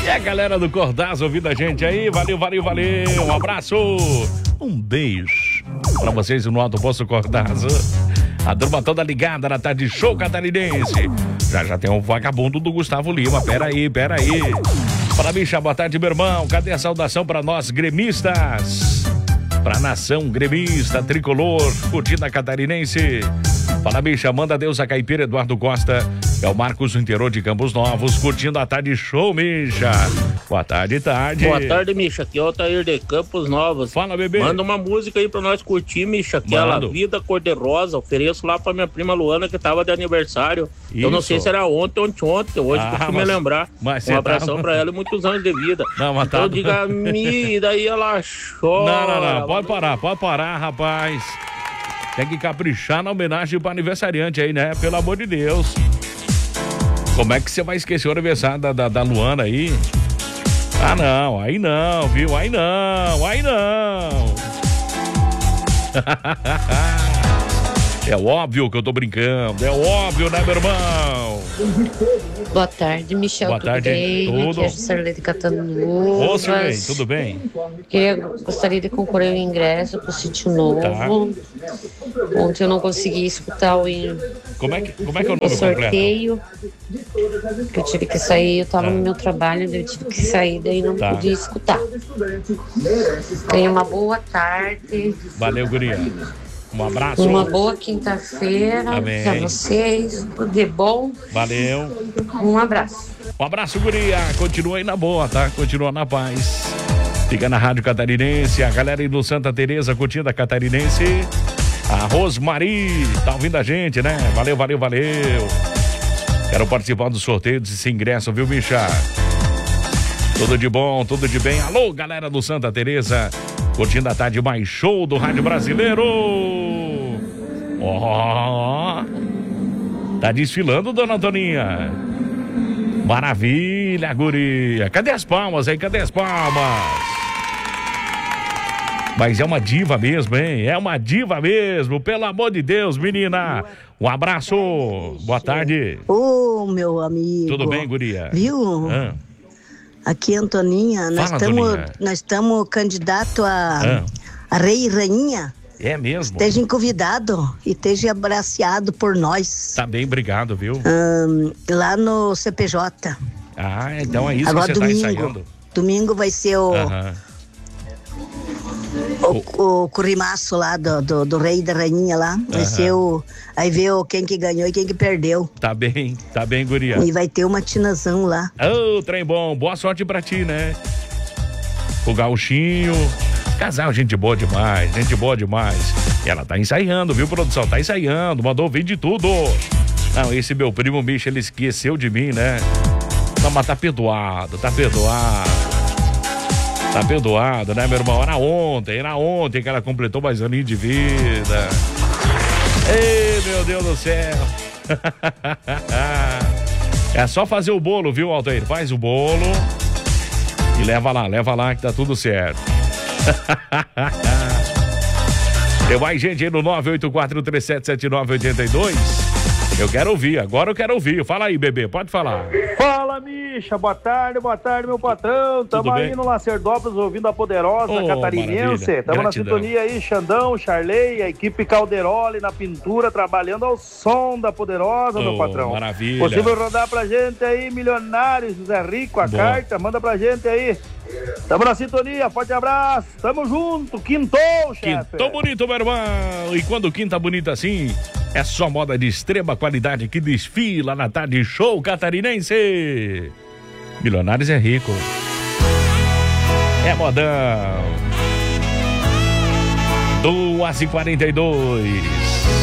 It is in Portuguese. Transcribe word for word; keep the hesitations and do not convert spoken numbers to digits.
E a galera do Cordaz ouvindo a gente aí, valeu, valeu, valeu, um abraço, um beijo pra vocês no Alto Posto Cordaz. A turma toda ligada na tarde show catarinense. Já já tem um vagabundo do Gustavo Lima, pera aí, pera aí. Para bicha, boa tarde, meu irmão, cadê a saudação pra nós gremistas? Pra nação gremista, tricolor, curtida catarinense. Fala, bicha, manda Deus a caipira Eduardo Costa. É o Marcos do interior de Campos Novos, curtindo a tarde show, Misha. Boa tarde, tarde. Boa tarde, Misha. Aqui é o Altair de Campos Novos. Fala, bebê. Manda uma música aí pra nós curtir, Misha. Aquela Mando. Vida Cor-de-Rosa. Ofereço lá pra minha prima Luana, que tava de aniversário. Isso. Eu não sei se era ontem ou ontem, ontem. Hoje Ah, que eu mas- me lembrar. mas um cê abração tá- pra ela e muitos anos de vida. Não, mas tá- Então diga mi, daí ela chora. Não, não, não, pode parar, pode parar, rapaz. Tem que caprichar na homenagem pro aniversariante aí, né? Pelo amor de Deus. Como é que você vai esquecer o aniversário da, da, da Luana aí? Ah, não, aí não, viu? Aí não, aí não. É óbvio que eu tô brincando, é óbvio, né, meu irmão? Boa tarde, Michel. Boa tudo tarde, bem? tudo. Aqui é a Sarley de Ô, Catanduva. Silvei, tudo bem? Queria, gostaria de concorrer ao ingresso pro Sítio Novo. Tá. Ontem eu não consegui escutar o, in- Como é que, como é, que é o o nome completo? sorteio. Que eu tive que sair, eu tava Tá. no meu trabalho, daí eu tive que sair, daí não Tá. podia escutar. Tenha uma boa tarde, Valeu, guria. Um abraço. uma boa quinta-feira Amém. pra vocês, tudo de bom. Valeu. Um abraço. Um abraço, guria. Continua aí na boa, tá? Continua na paz. Fica na Rádio Catarinense. A galera aí do Santa Teresa curtindo a Catarinense. A Rosmari tá ouvindo a gente, né? Valeu, valeu, valeu. Quero participar do sorteio desse ingresso, viu, bicha? Tudo de bom, tudo de bem. Alô, galera do Santa Teresa. Curtindo a tarde mais show do Rádio Brasileiro. Ó. Tá desfilando, dona Antoninha. Maravilha, guria. Cadê as palmas aí? Cadê as palmas? Mas é uma diva mesmo, hein? É uma diva mesmo. Pelo amor de Deus, menina. Um abraço. Boa tarde. Ô, meu amigo. Tudo bem, guria? Viu? Ah, Aqui, Antoninha, nós Fala, estamos Antoninha. nós estamos candidato a, a rei e rainha. é mesmo? Esteja convidado e esteja abraciado por nós. Tá bem, obrigado, viu? Ahn, lá no C P J. Ah, então é isso Agora que você tá domingo. ensaiando. Domingo vai ser o, Aham. o, o corrimaço lá do, do, do rei e da rainha lá. Vai Aham. ser o. Aí vê o quem que ganhou e quem que perdeu. Tá bem, tá bem, guria. E vai ter uma tinazão lá. Ô, trem bom, boa sorte pra ti, né? O gauchinho. Casal, gente boa demais, gente boa demais. E ela tá ensaiando, viu, produção? Tá ensaiando, mandou vir de tudo. Não, esse meu primo, bicho, ele esqueceu de mim, né? Não, mas tá perdoado, tá perdoado. Tá perdoado, né, meu irmão? Era ontem, era ontem que ela completou mais um aninho de vida. Ei, meu Deus do céu. É só fazer o bolo, viu, Altair? Faz o bolo e leva lá, leva lá que tá tudo certo. Tem mais gente aí no nove oito quatro, três sete sete nove, oito dois. Eu quero ouvir, agora eu quero ouvir. Fala aí, bebê, pode falar. Fala, Misha, boa tarde, boa tarde, meu patrão. Tamo Tudo aí bem? no Lacerdópolis ouvindo a poderosa Oh, catarinense. maravilha. Tamo na Gratidão. sintonia aí, Xandão, Charley, a equipe Calderoli na pintura, trabalhando ao som da poderosa, meu Oh, patrão. maravilha. Possível rodar pra gente aí, Milionários, José Rico, a Boa. carta, manda pra gente aí. Tamo na sintonia, forte abraço, tamo junto, quintou, chefe. Quinto bonito, meu irmão. E quando o quinta bonito assim, é só moda de extrema qualidade que desfila na tarde show catarinense. Milionários é rico. É modão. duas e quarenta e dois.